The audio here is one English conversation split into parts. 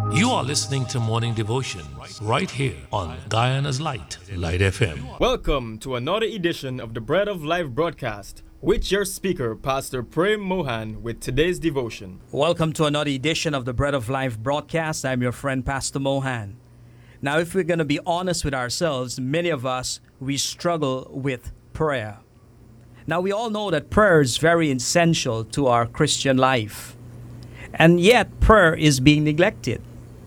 You are listening to Morning Devotion right here on Guyana's Light, Light FM. Welcome to another edition of the Bread of Life broadcast with your speaker, Pastor Prem Mohan, with today's devotion. Welcome to another edition of the Bread of Life broadcast. I'm your friend, Pastor Mohan. Now, if we're going to be honest with ourselves, many of us, we struggle with prayer. Now, we all know that prayer is very essential to our Christian life. And yet, prayer is being neglected.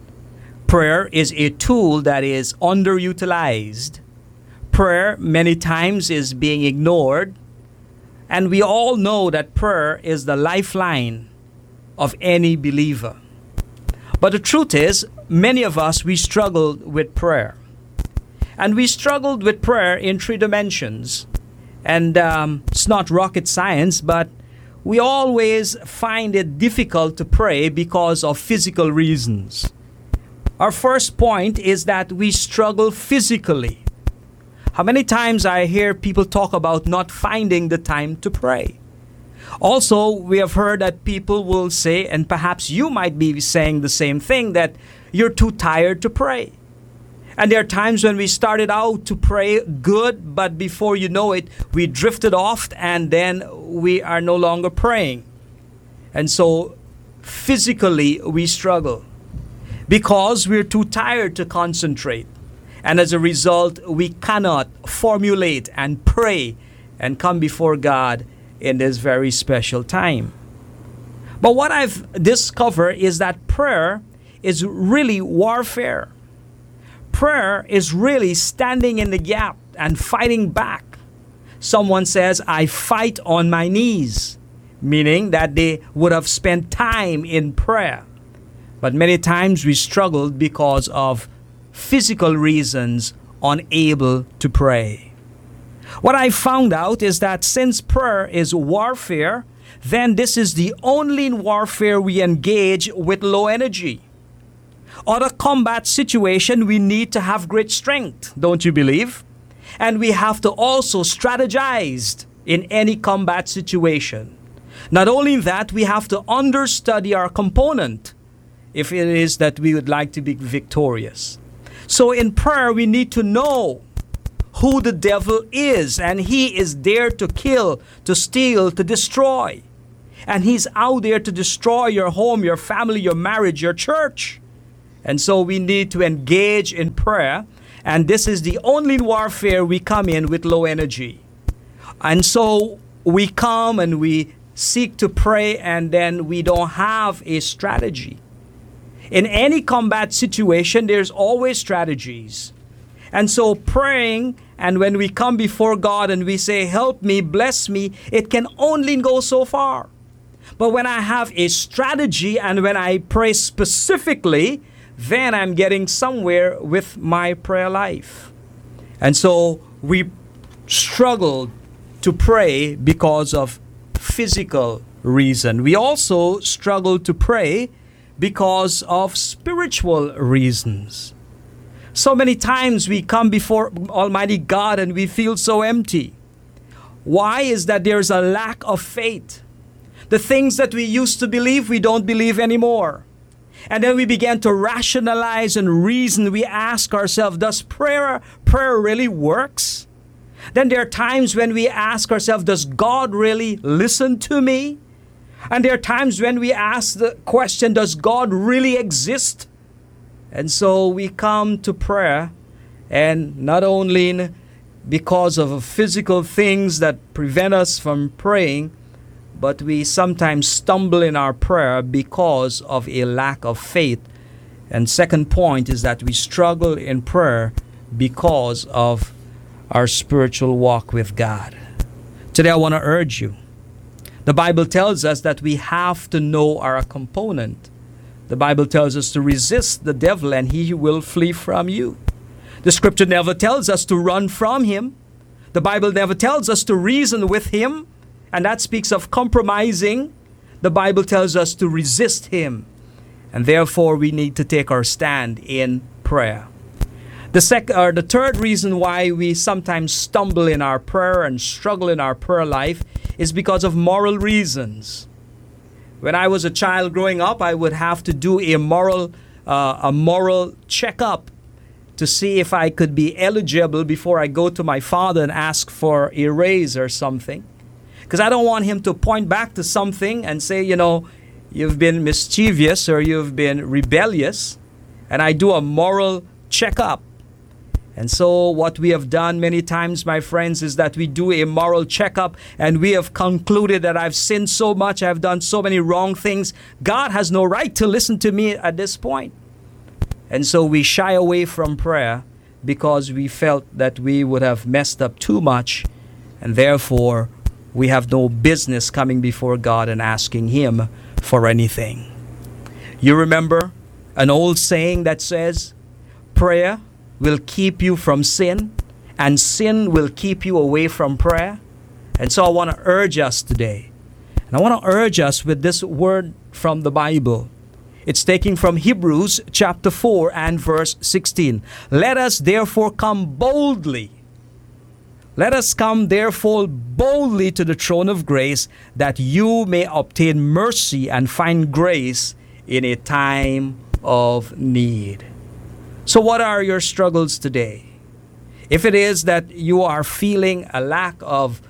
Prayer is a tool that is underutilized. Prayer, many times, is being ignored. And we all know that prayer is the lifeline of any believer. But the truth is, many of us, we struggled with prayer. And we struggled with prayer in three dimensions. And it's not rocket science, but we always find it difficult to pray because of physical reasons. Our first point is that we struggle physically. How many times I hear people talk about not finding the time to pray? Also, we have heard that people will say, and perhaps you might be saying the same thing, that you're too tired to pray. And there are times when we started out to pray good, but before you know it, we drifted off and then we are no longer praying. And so physically we struggle because we're too tired to concentrate. And as a result, we cannot formulate and pray and come before God in this very special time. But what I've discovered is that prayer is really warfare. Prayer is really standing in the gap and fighting back. Someone says, I fight on my knees, meaning that they would have spent time in prayer. But many times we struggled because of physical reasons, unable to pray. What I found out is that since prayer is warfare, then this is the only warfare we engage with low energy. Other combat situation, we need to have great strength, don't you believe? And we have to also strategize in any combat situation. Not only that, we have to understudy our component if it is that we would like to be victorious. So in prayer, we need to know who the devil is, and he is there to kill, to steal, to destroy. And he's out there to destroy your home, your family, your marriage, your church. And so we need to engage in prayer, and this is the only warfare we come in with low energy. And so we come and we seek to pray, and then we don't have a strategy. In any combat situation, there's always strategies. And so praying, and when we come before God and we say, help me, bless me, it can only go so far. But when I have a strategy and when I pray specifically, then I'm getting somewhere with my prayer life. And so we struggle to pray because of physical reason. We also struggle to pray because of spiritual reasons. So many times we come before Almighty God and we feel so empty. Why is that? There's a lack of faith. The things that we used to believe, we don't believe anymore. And then we began to rationalize and reason. We ask ourselves, does prayer really works? Then there are times when we ask ourselves, does God really listen to me? And there are times when we ask the question, does God really exist? And so we come to prayer, and not only because of physical things that prevent us from praying, but we sometimes stumble in our prayer because of a lack of faith. And second point is that we struggle in prayer because of our spiritual walk with God. Today I want to urge you. The Bible tells us that we have to know our component. The Bible tells us to resist the devil and he will flee from you. The scripture never tells us to run from him. The Bible never tells us to reason with him. And that speaks of compromising. The Bible tells us to resist him. And therefore we need to take our stand in prayer. The third reason why we sometimes stumble in our prayer and struggle in our prayer life is because of moral reasons. When I was a child growing up, I would have to do a moral a moral checkup to see if I could be eligible before I go to my father and ask for a raise or something. Because I don't want him to point back to something and say, you've been mischievous or you've been rebellious. And I do a moral checkup. And so what we have done many times, my friends, is that we do a moral checkup and we have concluded that I've sinned so much, I've done so many wrong things. God has no right to listen to me at this point. And so we shy away from prayer because we felt that we would have messed up too much, and therefore we have no business coming before God and asking Him for anything. You remember an old saying that says, prayer will keep you from sin, and sin will keep you away from prayer. And so I want to urge us today. And I want to urge us with this word from the Bible. It's taken from Hebrews chapter 4 and verse 16. Let us therefore come boldly. Let us come therefore boldly to the throne of grace, that you may obtain mercy and find grace in a time of need. So what are your struggles today? If it is that you are feeling a lack of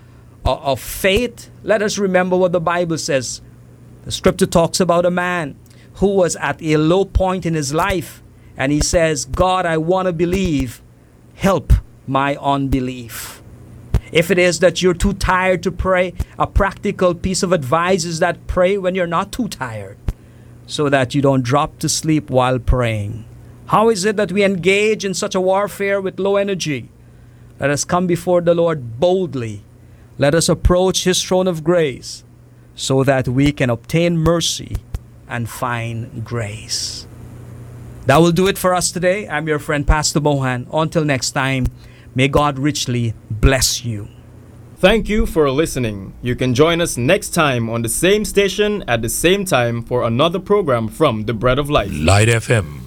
faith, let us remember what the Bible says. The scripture talks about a man who was at a low point in his life, and he says, God, I want to believe. Help my unbelief. If it is that you're too tired to pray, a practical piece of advice is that pray when you're not too tired, so that you don't drop to sleep while praying. How is it that we engage in such a warfare with low energy? Let us come before the Lord boldly. Let us approach His throne of grace so that we can obtain mercy and find grace. That will do it for us today. I'm your friend, Pastor Mohan. Until next time, may God richly bless you. Thank you for listening. You can join us next time on the same station at the same time for another program from the Bread of Life. Light FM.